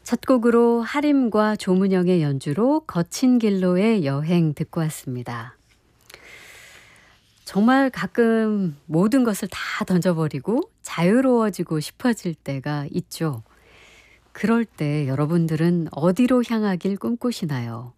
첫 곡으로 하림과 조문영의 연주로 거친 길로의 여행 듣고 왔습니다. 정말 가끔 모든 것을 다 던져버리고 자유로워지고 싶어질 때가 있죠. 그럴 때 여러분들은 어디로 향하길 꿈꾸시나요?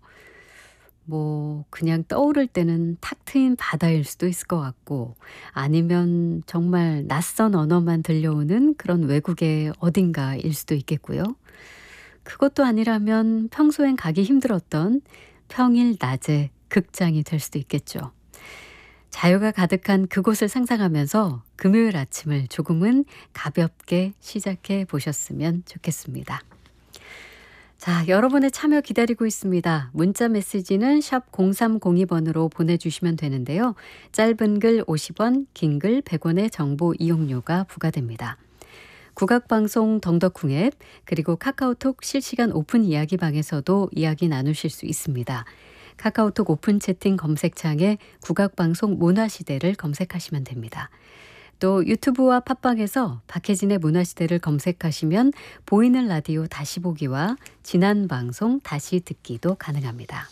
그냥 떠오를 때는 탁 트인 바다일 수도 있을 것 같고, 아니면 정말 낯선 언어만 들려오는 그런 외국의 어딘가일 수도 있겠고요. 그것도 아니라면 평소엔 가기 힘들었던 평일 낮의 극장이 될 수도 있겠죠. 자유가 가득한 그곳을 상상하면서 금요일 아침을 조금은 가볍게 시작해 보셨으면 좋겠습니다. 자, 여러분의 참여 기다리고 있습니다. 문자 메시지는 샵 0302번으로 보내주시면 되는데요. 짧은 글 50원, 긴 글 100원의 정보 이용료가 부과됩니다. 국악방송 덩덕쿵 앱, 그리고 카카오톡 실시간 오픈 이야기방에서도 이야기 나누실 수 있습니다. 카카오톡 오픈 채팅 검색창에 국악방송 문화시대를 검색하시면 됩니다. 또 유튜브와 팟빵에서 박혜진의 문화시대를 검색하시면 보이는 라디오 다시 보기와 지난 방송 다시 듣기도 가능합니다.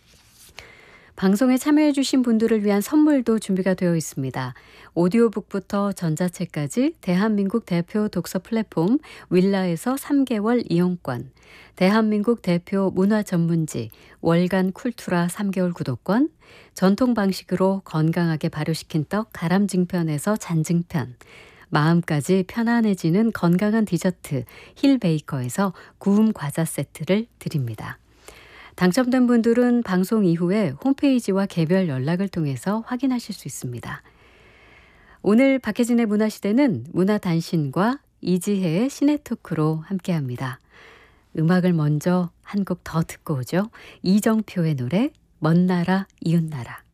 방송에 참여해 주신 분들을 위한 선물도 준비가 되어 있습니다. 오디오북부터 전자책까지 대한민국 대표 독서 플랫폼 윌라에서 3개월 이용권, 대한민국 대표 문화 전문지 월간 쿨투라 3개월 구독권, 전통 방식으로 건강하게 발효시킨 떡 가람증편에서 잔증편, 마음까지 편안해지는 건강한 디저트 힐베이커에서 구움 과자 세트를 드립니다. 당첨된 분들은 방송 이후에 홈페이지와 개별 연락을 통해서 확인하실 수 있습니다. 오늘 박혜진의 문화시대는 문화단신과 이지혜의 시네토크로 함께합니다. 음악을 먼저 한 곡 더 듣고 오죠. 이정표의 노래 먼 나라 이웃 나라.